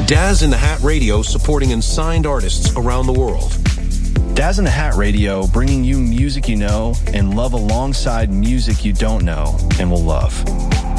Daz in the Hat Radio, supporting unsigned artists around the world. Daz in the Hat Radio, bringing you music you know and love alongside music you don't know and will love.